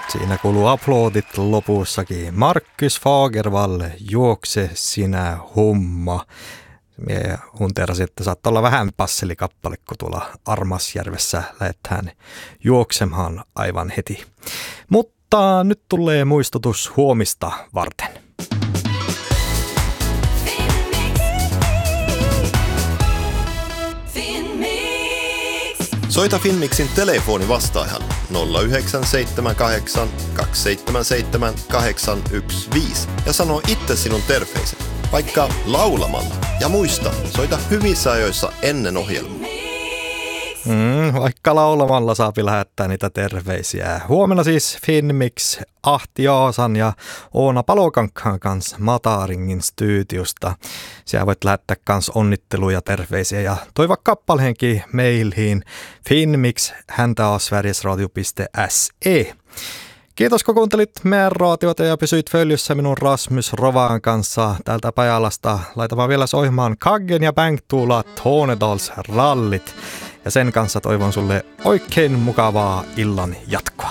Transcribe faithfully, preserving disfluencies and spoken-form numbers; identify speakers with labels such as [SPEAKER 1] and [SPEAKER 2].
[SPEAKER 1] Siinä kuuluu aplodit lopussakin. Markus Fagervall, juokse sinä homma. Mie hunterasin, että saattaa olla vähän passelikappale, kun tuolla Armasjärvessä lähdetään juoksemaan aivan heti. Mutta nyt tulee muistutus huomista varten.
[SPEAKER 2] Soita Finmixin telefonivastaajan nolla yhdeksän seitsemän kahdeksan kaksi seitsemän seitsemän kahdeksan yksi viisi ja sano itse sinun terveiset, vaikka laulamalla. Ja muista, soita hyvissä ajoissa ennen ohjelmaa.
[SPEAKER 1] Mm, vaikka laulamalla saapi lähettää niitä terveisiä. Huomenna siis Finmix Ahti Jaasan ja Oona Palokankaan kanssa Mataringin studiosta. Siellä voit lähettää kans onnitteluja, terveisiä ja toiva kappaleenkin mailiin finmix häntä sverigesradio piste se. Kiitos kun kuuntelit meidän raatiota ja pysyit följyssä minun Rasmus Rovaan kanssa täältä Pajalasta. Laitamaan vielä soimaan Kaggen ja Bengtula Tornedals rallit. Ja sen kanssa toivon sulle oikein mukavaa illan jatkoa.